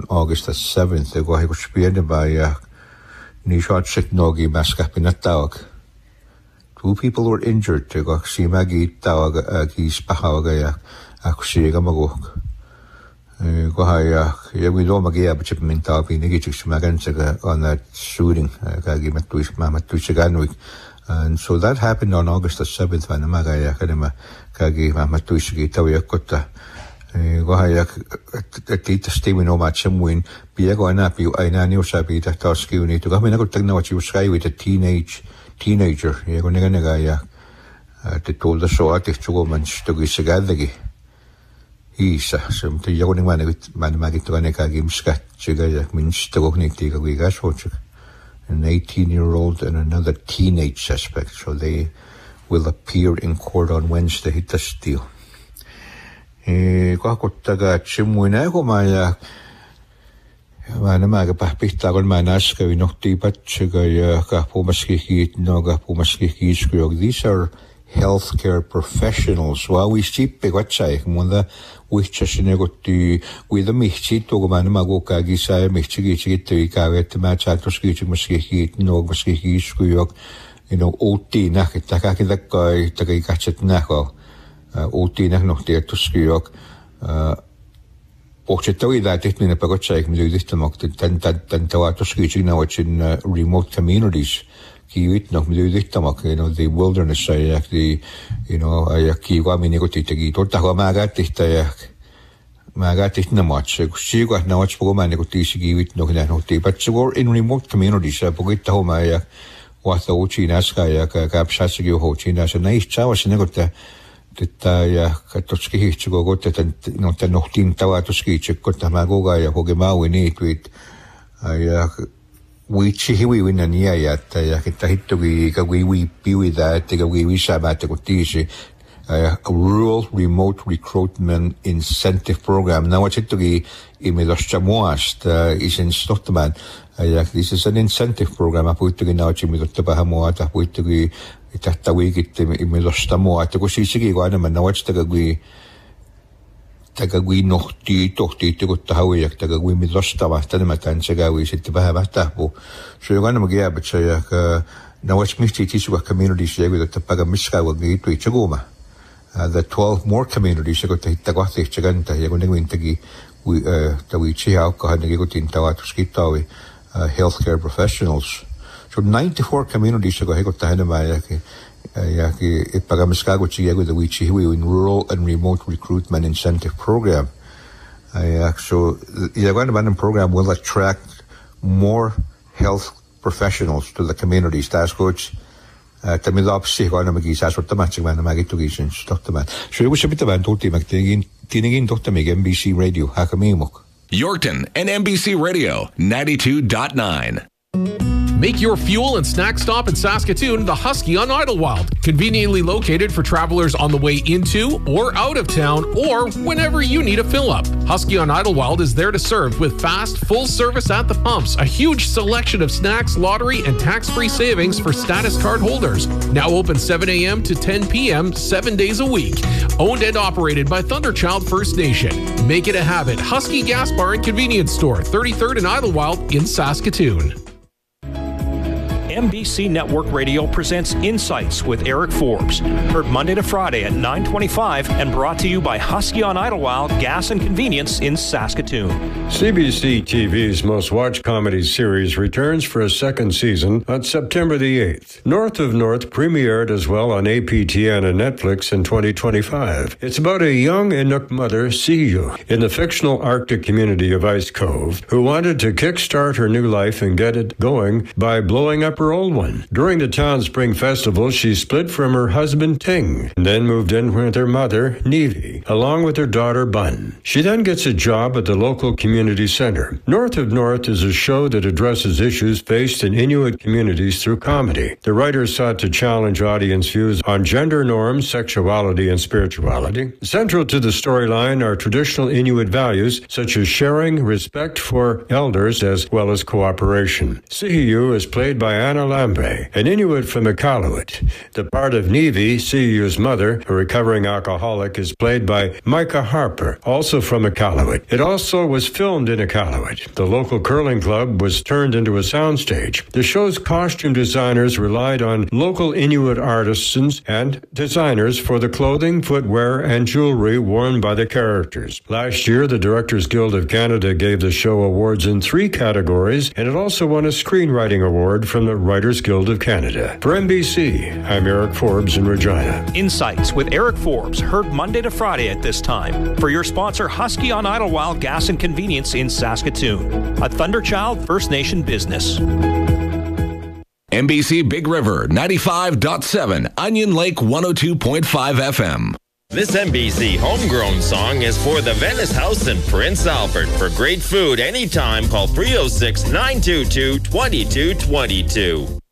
August the 7th. Go ahead spiene by Nishad Shiknogi Maskapinatawag. 2 people were injured. Go Simagi Tawag Gis Pahawaga Akushiga Magok. Go ahead, we don't make a chip mentality negative on that shooting. And so that happened on August the 7th when Magaya Kadema Kagi Mamatushigi Tawakota. Go ahead, at least Steven Omacham win. Biago and Api, I know Sabi that Toski need to come in a good technology was sky with a teenager. Yagonegaya. They told us so at the 2 months to go together. Isa, some to young man with Manamagitonica Gimska, Chigaya means to go Nick an 18-year-old and another teenage suspect, so they will appear in court on Wednesday. Hit the steel. Kakotaga Chimwinago Maya Manamaga Pitagon Manaska, we not deep at Chigaya Kapumaski, Noga Pumaski Skrog. These are healthcare professionals. While we see Pegachai, Munda, which Chashinego with a Michi, Togamanago Kagisa, Michi, Kavet, Machatoski, Maski, no Maski, Skuyok, OT, Nakataki, that guy, Takachet Nako, OT, Nak, there to Skuyok. Ochetoy that it in a Pegachai, Midistamok, than Tawato Ski, now it's in remote communities. The wilderness, I actually, Kiwami Negotitagi, Totahamagatitayak, Magatit Namach, she got now much for Manegotisi with Nokinoti, but she were in remote communities, Pogita Homaya, what the Uchinaskaya, Kapsasigi, Hochinas, and nice Chawas Negota, that Katoski to go to not the Notin Tawatoski, Kotamagoga, Hogema, we need with. We chihiwi win an yat, Yakitahito, we be with that, take away we Shabat, a rural remote recruitment incentive program. Now, what's it to be in Miloschamoast is in Stotman. This is an incentive program. I put to get now Chimilotabahamoat, I put to be Tatawi get in Milostamoat, to go see Sigi, and now what's the agree. Tagawi nohti tohti tahawi tagawi midlostava tanamatan sagawi sit bahabatapo. So you're gonna get but say now what's misty tisua communities there with the Pagamiska will be to Chagoma. The 12 more communities go to Hitagati Chaganta, you're going to win Tagi, we Tawichi Alka and go to Tawatuskitawi, healthcare professionals. So 94 communities go to Hanamayaki. Pagamiskago with the Wichihui in rural and remote recruitment incentive program. So the Yaganaban program will attract more health professionals to the communities. That's coach. Tamilopsi, Wanamagis, as what the matching man, Magitugis, Dr. Man. So you wish a bit about Dr. McTinning, Dr. Mig, NBC Radio, Hakamimok. Yorkton and NBC Radio, 92.9. Make your fuel and snack stop in Saskatoon the Husky on Idlewild. Conveniently located for travelers on the way into or out of town or whenever you need a fill-up. Husky on Idlewild is there to serve with fast, full service at the pumps, a huge selection of snacks, lottery, and tax-free savings for status card holders. Now open 7 a.m. to 10 p.m. 7 days a week. Owned and operated by Thunderchild First Nation. Make it a habit. Husky Gas Bar and Convenience Store, 33rd and Idlewild in Saskatoon. NBC Network Radio presents Insights with Eric Forbes. Heard Monday to Friday at 9:25 and brought to you by Husky on Idlewild Gas and Convenience in Saskatoon. CBC TV's most watched comedy series returns for a second season on September the 8th. North of North premiered as well on APTN and Netflix in 2025. It's about a young Inuk mother, Siyu, in the fictional Arctic community of Ice Cove, who wanted to kickstart her new life and get it going by blowing up her old one. During the town spring festival, she split from her husband Ting and then moved in with her mother, Nevi, along with her daughter Bun. She then gets a job at the local community center. North of North is a show that addresses issues faced in Inuit communities through comedy. The writers sought to challenge audience views on gender norms, sexuality, and spirituality. Central to the storyline are traditional Inuit values such as sharing, respect for elders, as well as cooperation. Sihiu is played by Anna Lambe, an Inuit from Iqaluit. The part of Nevi, Siyu's mother, a recovering alcoholic, is played by Micah Harper, also from Iqaluit. It also was filmed in Iqaluit. The local curling club was turned into a soundstage. The show's costume designers relied on local Inuit artisans and designers for the clothing, footwear, and jewelry worn by the characters. Last year, the Directors Guild of Canada gave the show awards in 3 categories, and it also won a screenwriting award from the Writers Guild of Canada. For NBC, I'm Eric Forbes in Regina. Insights with Eric Forbes, heard Monday to Friday at this time. For your sponsor, Husky on Idlewild Gas and Convenience in Saskatoon, a Thunderchild First Nation business. NBC Big River 95.7, Onion Lake 102.5 FM. This NBC homegrown song is for the Venice House in Prince Albert. For great food anytime, call 306-922-2222.